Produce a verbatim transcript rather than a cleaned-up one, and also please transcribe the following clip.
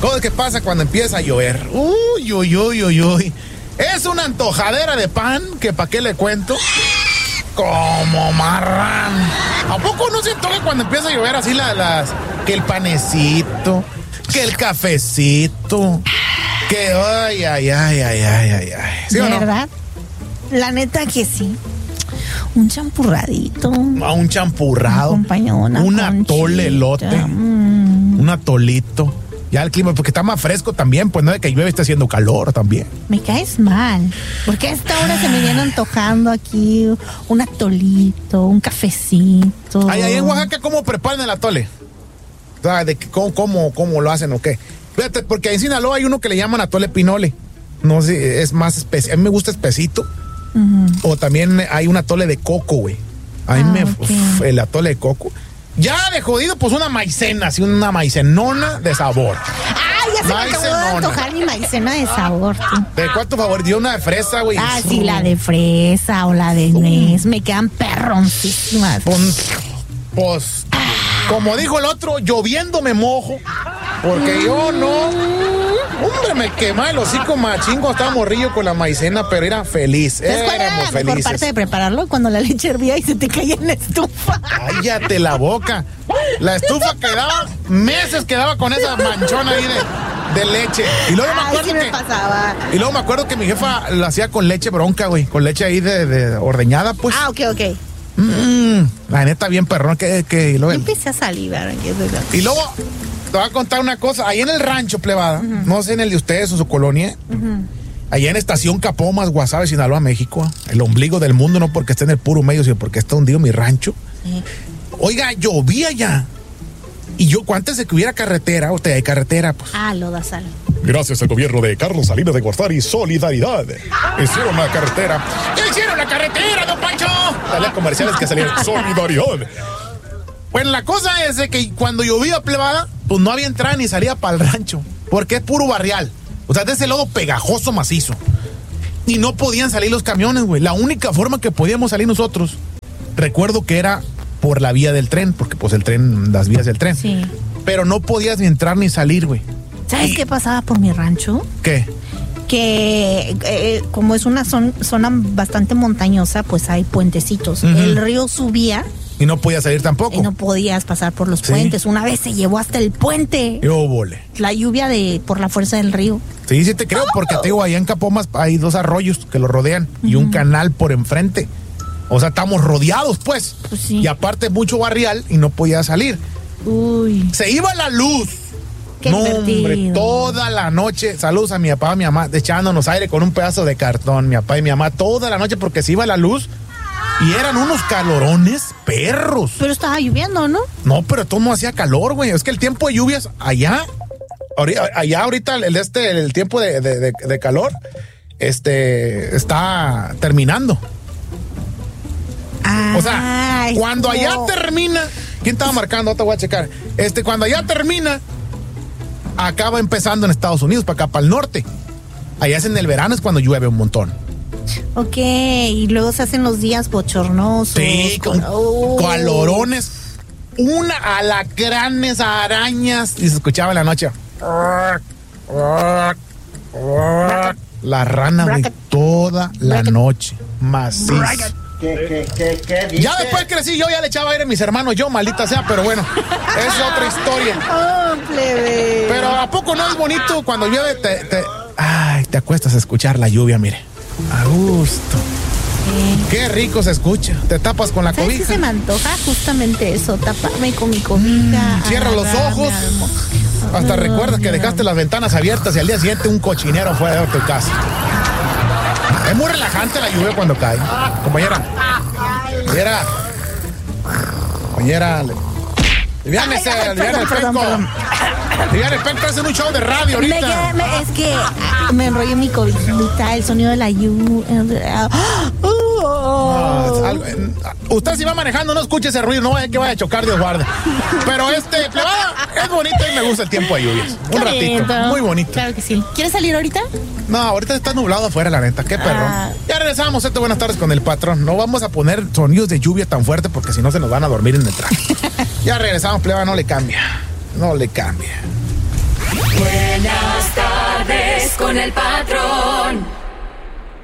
Cosas que pasa cuando empieza a llover. Uy, uy, uy, uy, uy. Es una antojadera de pan que pa' qué le cuento. Como marrán. ¿A poco no se antoja cuando empieza a llover así las, las que el panecito, que el cafecito, que ay, ay, ay, ay, ay, ay, ay. ¿Sí o no? ¿Verdad? La neta que sí. Un champurradito. A un champurrado. Una un atole elote. Mm. Un atolito. Ya el clima, porque está más fresco también, pues no de que llueve, está haciendo calor también. Me caes mal, porque a esta hora se me viene antojando aquí un atolito, un cafecito. Ay, ahí en Oaxaca, ¿cómo preparan el atole? O sea, de cómo, cómo, cómo lo hacen o qué. Fíjate, porque en Sinaloa hay uno que le llaman atole pinole. No sé, es más especial. A mí me gusta espesito. Uh-huh. O también hay un atole de coco, güey. A mí ah, me... Okay. Uf, el atole de coco. Ya de jodido, pues una maicena, así una maicenona de sabor. ¡Ay, ya se me acabó de antojar mi maicena de sabor! Tú. ¿De cuál tu favor? Dio una de fresa, güey. Ah, sí, la de fresa o la de nuez. Uh. Me quedan perroncísimas. Pues, pues como dijo el otro, lloviendo me mojo. Porque yo no... Hombre, me quemaba el hocico machín cuando estaba morrillo con la maicena, pero era feliz. ¿Sabes cuál era la mejor parte de prepararlo? Cuando la leche hervía y se te caía en la estufa. Cállate la boca. La estufa quedaba, meses quedaba con esa manchona ahí de, de leche. Y luego me acuerdo Ay, sí me que, pasaba. Y luego me acuerdo que mi jefa la hacía con leche bronca, güey. Con leche ahí de, de ordeñada, pues. Ah, ok, ok. Mm, la neta, bien perrón. Que, que, y luego, Yo empecé a salivar. Y luego... Te voy a contar una cosa, ahí en el rancho, plebada, uh-huh. no sé en el de ustedes o su colonia, uh-huh. allá en Estación Capomas, Guasave, Sinaloa, México, el ombligo del mundo, no porque esté en el puro medio, sino porque está hundido mi rancho. Uh-huh. Oiga, llovía ya. Y yo, antes de que hubiera carretera, usted hay carretera, pues. Ah, lodazal. Gracias al gobierno de Carlos Salinas de Gortari, Solidaridad. Hicieron la carretera. ¿Qué hicieron la carretera, don Pancho? Dale comerciales que salieron. Solidaridad. Bueno, la cosa es de que cuando llovía, plebada, pues no había entrada ni salida para el rancho, porque es puro barrial. O sea, de ese lodo pegajoso, macizo. Y no podían salir los camiones, güey. La única forma que podíamos salir nosotros, recuerdo que era por la vía del tren, porque pues el tren, las vías del tren. Sí. Pero no podías ni entrar ni salir, güey. ¿Sabes y... qué pasaba por mi rancho? ¿Qué? Que eh, como es una zona, zona bastante montañosa, pues hay puentecitos. Uh-huh. El río subía. Y no podías salir tampoco. Y no podías pasar por los sí. puentes. Una vez se llevó hasta el puente. Yo vole. La lluvia de por la fuerza del río. Sí, sí te creo, porque te digo, allá en Capomas hay dos arroyos que lo rodean uh-huh. y un canal por enfrente. O sea, estamos rodeados, pues. Pues sí. Y aparte mucho barrial y no podía salir. Uy. Se iba la luz. Qué no, divertido. hombre, toda la noche. Saludos a mi papá, a mi mamá, echándonos aire con un pedazo de cartón. Mi papá y mi mamá toda la noche porque se iba la luz. Y eran unos calorones perros. Pero estaba lloviendo, ¿no? No, pero todo no hacía calor, güey. Es que el tiempo de lluvias allá, allá ahorita el este, el tiempo de, de, de, de calor, este, está terminando. Ah, o sea, cuando no. allá termina, ¿quién estaba marcando? Te voy a checar. Este, cuando allá termina, acaba empezando en Estados Unidos, para acá, para el norte. Allá es en el verano, es cuando llueve un montón. Ok, y luego se hacen los días bochornosos. Sí, con oh. calorones, una alacranes, arañas, y se escuchaba en la noche. La rana, güey, toda la noche, macizo. ¿Qué, qué, qué, qué ya después crecí yo, ya le echaba aire a mis hermanos, yo, maldita sea, pero bueno, es otra historia. Oh, plebe. Pero ¿a poco no es bonito cuando llueve? Te, te, ay, te acuestas a escuchar la lluvia, mire. A gusto. Sí. Qué rico se escucha. Te tapas con la ¿Sabes cobija. Si se me antoja justamente eso, taparme con mi cobija. Mm, cierra los ojos. Hasta oh, recuerdas que dejaste las ventanas abiertas y al día siguiente un cochinero fuera de tu casa. Es muy relajante la lluvia cuando cae. Compañera. Compañera. Compañera. Liviánese, liviane el penco. Liviane el penco, hacen un show de radio ahorita. Me, me, es que me enrollé mi cobijita, el sonido de la lluvia. No, algo, usted si va manejando, no escuche ese ruido, no vaya que vaya a chocar, Dios guarde. Pero este, plebada, es bonito y me gusta el tiempo de lluvias. Un ratito, muy bonito. Claro que sí. ¿Quieres salir ahorita? No, ahorita está nublado afuera, la neta, qué perro. Ah. Ya regresamos, esto, buenas tardes con el patrón. No vamos a poner sonidos de lluvia tan fuerte porque si no se nos van a dormir en el traje. Ya regresamos, plebada, no le cambia. No le cambia. Buenas tardes con el patrón.